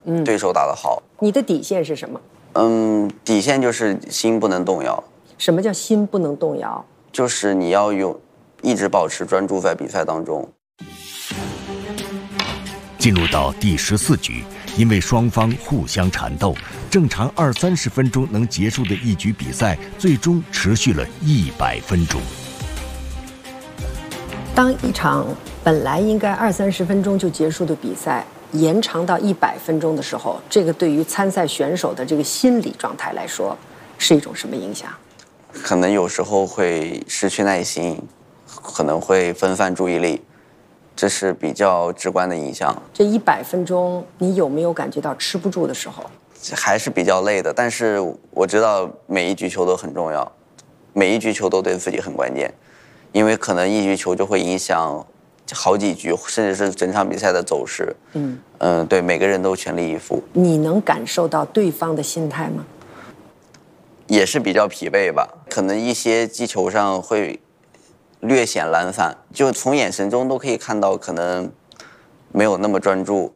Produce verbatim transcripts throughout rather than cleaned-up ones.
嗯，对手打得好。 你的底线是什么？ 嗯，底线就是心不能动摇。 什么叫心不能动摇？ 就是你要有一直保持专注在比赛当中。 进入到第十四局，因为双方互相缠斗，正常二三十分钟能结束的一局比赛，最终持续了一百分钟。 当一场本来应该二三十分钟就结束的比赛延长到一百分钟的时候，这个对于参赛选手的这个心理状态来说，是一种什么影响？ 可能有时候会失去耐心，可能会分散注意力，这是比较直观的影响。 这一百分钟，你有没有感觉到吃不住的时候？ 还是比较累的，但是我知道每一局球都很重要，每一局球都对自己很关键，因为可能一局球就会影响好几局，甚至是整场比赛的走势。嗯嗯、呃，对，每个人都全力以赴。 你能感受到对方的心态吗？ 也是比较疲惫吧，可能一些击球上会略显懒散，就从眼神中都可以看到，可能没有那么专注。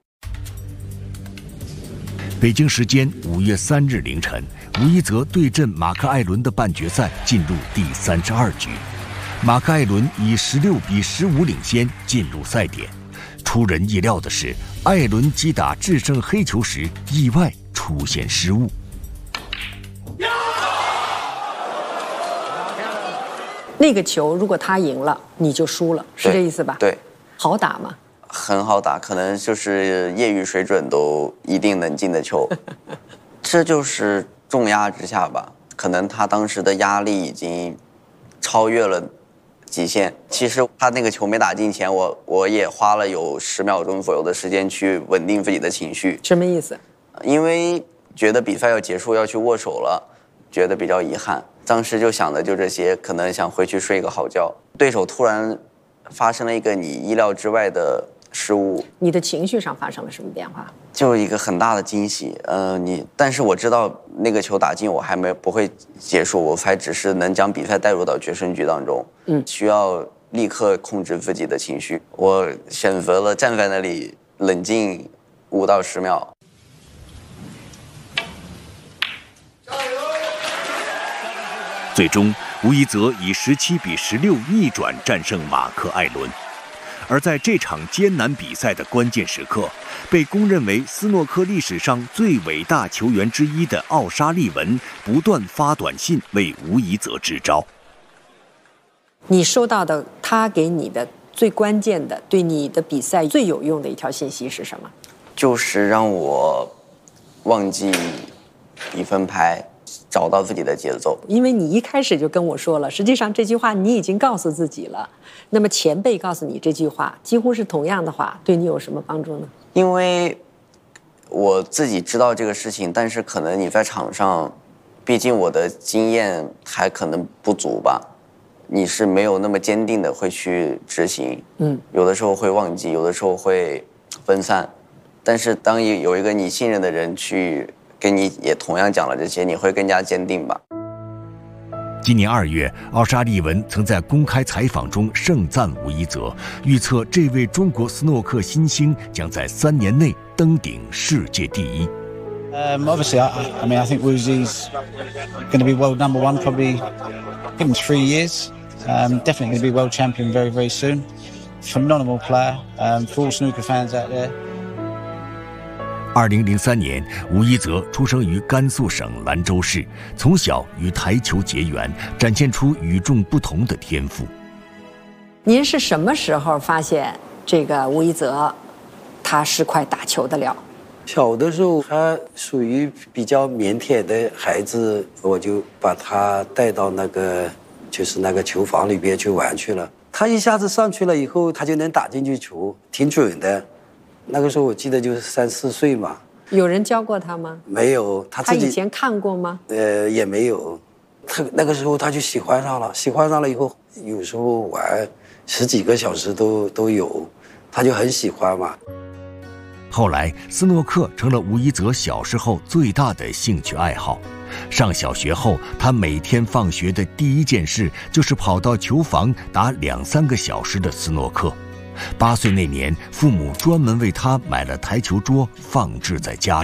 北京时间五月三日凌晨，吴一泽对阵马克艾伦的半决赛进入第三十二局，马克艾伦以十六比十五领先进入赛点。出人意料的是，艾伦击打制胜黑球时意外出现失误。 那个球如果他赢了，你就输了，是这意思吧？ 对。 好打吗？ 很好打，可能就是业余水准都一定能进的球。这就是重压之下吧，可能他当时的压力已经超越了极限。其实他那个球没打进前，我我也花了有十秒钟左右的时间去稳定自己的情绪。 什么意思？ 因为觉得比赛要结束，要去握手了，觉得比较遗憾。当时就想的就这些，可能想回去睡个好觉。对手突然发生了一个你意料之外的失误， 你的情绪上发生了什么变化？ 就一个很大的惊喜。呃，你但是我知道那个球打进，我还没不会结束，我还只是能将比赛带入到决胜局当中。嗯，需要立刻控制自己的情绪。我选择了站在那里冷静五到十秒。 最终，吴一泽以十七比十六逆转战胜马克艾伦。而在这场艰难比赛的关键时刻，被公认为斯诺克历史上最伟大球员之一的奥沙利文不断发短信为吴一泽支招。 你收到的他给你的最关键的、对你的比赛最有用的一条信息是什么？ 就是让我忘记比分牌，找到自己的节奏。 因为你一开始就跟我说了，实际上这句话你已经告诉自己了。那么前辈告诉你这句话，几乎是同样的话，对你有什么帮助呢？ 因为我自己知道这个事情，但是可能你在场上，毕竟我的经验还可能不足吧，你是没有那么坚定的会去执行。嗯，有的时候会忘记，有的时候会分散。但是当有一个你信任的人去跟你也同样讲了这些，你会更加坚定吧。 今年二月，奥沙利文曾在公开采访中盛赞吴一泽，预测这位中国斯诺克新星将在三年内登顶世界第一。 Um, obviously, I, I mean, I think Woozy's going to be world number one. Probably give him three years. Um, definitely going to be world champion very, very soon. Phenomenal player um, for all snooker fans out there. 二零零三年，吴一泽出生于甘肃省兰州市，从小与台球结缘，展现出与众不同的天赋。 您是什么时候发现这个吴一泽，他是块打球的料？ 小的时候，他属于比较腼腆的孩子，我就把他带到那个就是那个球房里边去玩去了。他一下子上去了以后，他就能打进去球，挺准的。那个时候我记得就是三四岁嘛。 有人教过他吗？ 没有，他自己。 他以前看过吗？ 呃，也没有。他那个时候他就喜欢上了，喜欢上了以后，有时候玩十几个小时都都有，他就很喜欢嘛。 后来，斯诺克成了吴一泽小时候最大的兴趣爱好。上小学后，他每天放学的第一件事就是跑到球房打两三个小时的斯诺克。 八岁那年，父母专门为他买了台球桌，放置在家。